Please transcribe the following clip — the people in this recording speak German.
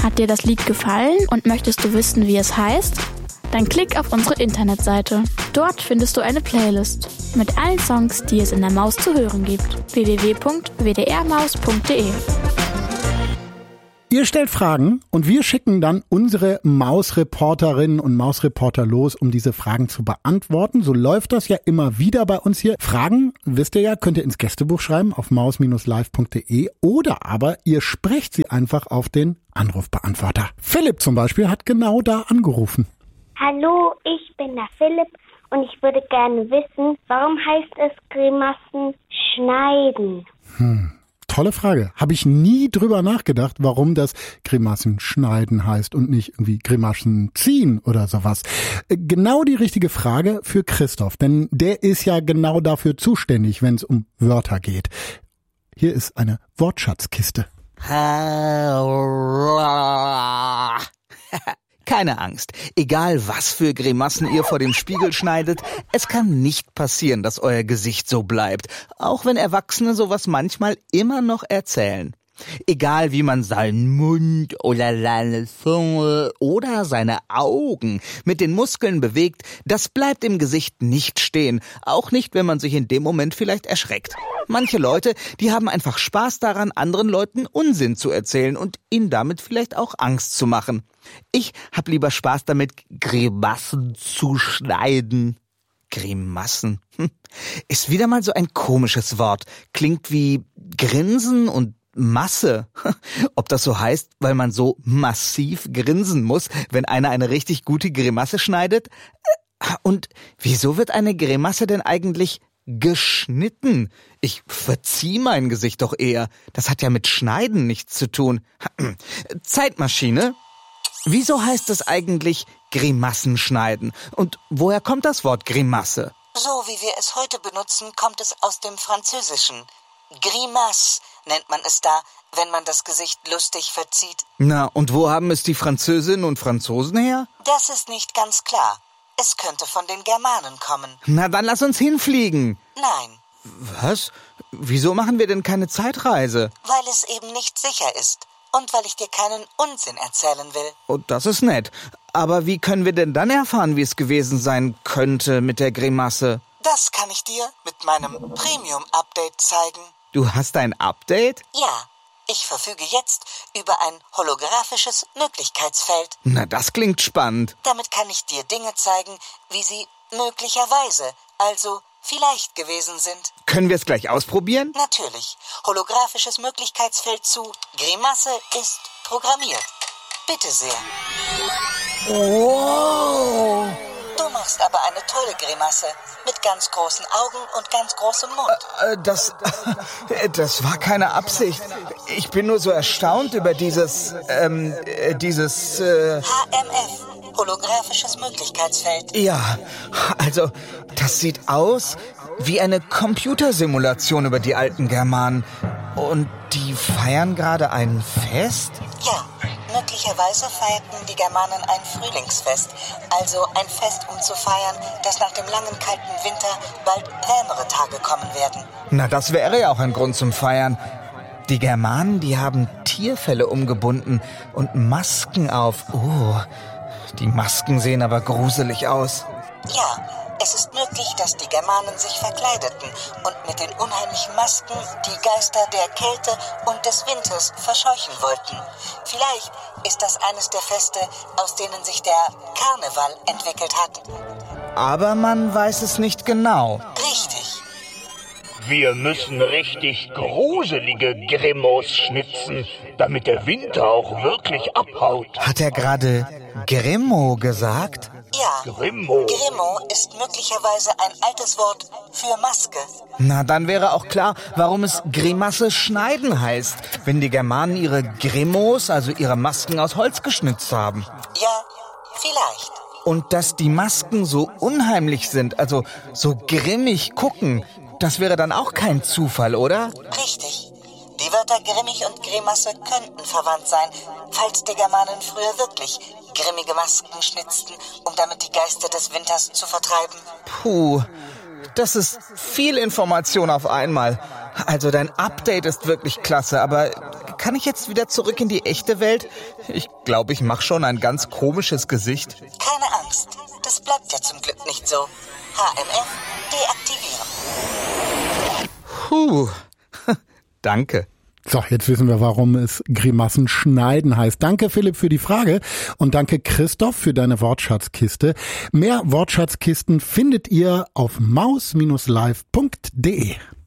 Hat dir das Lied gefallen und möchtest du wissen, wie es heißt? Dann klick auf unsere Internetseite. Dort findest du eine Playlist mit allen Songs, die es in der Maus zu hören gibt. www.wdrmaus.de. Ihr stellt Fragen und wir schicken dann unsere Mausreporterinnen und Mausreporter los, um diese Fragen zu beantworten. So läuft das ja immer wieder bei uns hier. Fragen, wisst ihr ja, könnt ihr ins Gästebuch schreiben auf maus-live.de oder aber ihr sprecht sie einfach auf den Anrufbeantworter. Philipp zum Beispiel hat genau da angerufen. Hallo, ich bin der Philipp und ich würde gerne wissen, warum heißt es Grimassen schneiden? Tolle Frage. Habe ich nie drüber nachgedacht, warum das Grimassen schneiden heißt und nicht irgendwie Grimassen ziehen oder sowas. Genau die richtige Frage für Christoph, denn der ist ja genau dafür zuständig, wenn es um Wörter geht. Hier ist eine Wortschatzkiste. Keine Angst, egal was für Grimassen ihr vor dem Spiegel schneidet, es kann nicht passieren, dass euer Gesicht so bleibt, auch wenn Erwachsene sowas manchmal immer noch erzählen. Egal wie man seinen Mund oder seine Zunge oder seine Augen mit den Muskeln bewegt, das bleibt im Gesicht nicht stehen, auch nicht, wenn man sich in dem Moment vielleicht erschreckt. Manche Leute, die haben einfach Spaß daran, anderen Leuten Unsinn zu erzählen und ihnen damit vielleicht auch Angst zu machen. Ich hab lieber Spaß damit, Grimassen zu schneiden. Grimassen. Ist wieder mal so ein komisches Wort. Klingt wie Grinsen und Masse. Ob das so heißt, weil man so massiv grinsen muss, wenn einer eine richtig gute Grimasse schneidet? Und wieso wird eine Grimasse denn eigentlich geschnitten? Ich verzieh mein Gesicht doch eher. Das hat ja mit Schneiden nichts zu tun. Zeitmaschine? Wieso heißt es eigentlich Grimassen schneiden? Und woher kommt das Wort Grimasse? So wie wir es heute benutzen, kommt es aus dem Französischen. Grimace nennt man es da, wenn man das Gesicht lustig verzieht. Na, und wo haben es die Französinnen und Franzosen her? Das ist nicht ganz klar. Es könnte von den Germanen kommen. Na, dann lass uns hinfliegen. Nein. Was? Wieso machen wir denn keine Zeitreise? Weil es eben nicht sicher ist. Und weil ich dir keinen Unsinn erzählen will. Oh, das ist nett. Aber wie können wir denn dann erfahren, wie es gewesen sein könnte mit der Grimasse? Das kann ich dir mit meinem Premium-Update zeigen. Du hast ein Update? Ja, ich verfüge jetzt über ein holographisches Möglichkeitsfeld. Na, das klingt spannend. Damit kann ich dir Dinge zeigen, wie sie möglicherweise, also vielleicht gewesen sind. Können wir es gleich ausprobieren? Natürlich. Holographisches Möglichkeitsfeld zu Grimasse ist programmiert. Bitte sehr. Oh! Du machst aber eine tolle Grimasse. Mit ganz großen Augen und ganz großem Mund. Das war keine Absicht. Ich bin nur so erstaunt über dieses HMF. Holographisches Möglichkeitsfeld. Ja, also, das sieht aus wie eine Computersimulation über die alten Germanen. Und die feiern gerade ein Fest? Ja, möglicherweise feierten die Germanen ein Frühlingsfest. Also ein Fest, um zu feiern, dass nach dem langen, kalten Winter bald wärmere Tage kommen werden. Na, das wäre ja auch ein Grund zum Feiern. Die Germanen, die haben Tierfelle umgebunden und Masken auf. Oh, die Masken sehen aber gruselig aus. Ja, es ist möglich, dass die Germanen sich verkleideten und mit den unheimlichen Masken die Geister der Kälte und des Winters verscheuchen wollten. Vielleicht ist das eines der Feste, aus denen sich der Karneval entwickelt hat. Aber man weiß es nicht genau. Richtig. Wir müssen richtig gruselige Grimmos schnitzen, damit der Winter auch wirklich abhaut. Hat er gerade Grimmo gesagt? Ja, Grimmo. Grimmo ist möglicherweise ein altes Wort für Maske. Na, dann wäre auch klar, warum es Grimasse schneiden heißt, wenn die Germanen ihre Grimmos, also ihre Masken aus Holz geschnitzt haben. Ja, vielleicht. Und dass die Masken so unheimlich sind, also so grimmig gucken, das wäre dann auch kein Zufall, oder? Richtig. Die Wörter grimmig und Grimasse könnten verwandt sein, falls die Germanen früher wirklich grimmige Masken schnitzten, um damit die Geister des Winters zu vertreiben. Puh, das ist viel Information auf einmal. Also dein Update ist wirklich klasse, aber kann ich jetzt wieder zurück in die echte Welt? Ich glaube, ich mache schon ein ganz komisches Gesicht. Keine Angst, das bleibt ja zum Glück nicht so. HMF deaktivieren. Puh, danke. So, jetzt wissen wir, warum es Grimassen schneiden heißt. Danke, Philipp, für die Frage und danke, Christoph, für deine Wortschatzkiste. Mehr Wortschatzkisten findet ihr auf maus-live.de.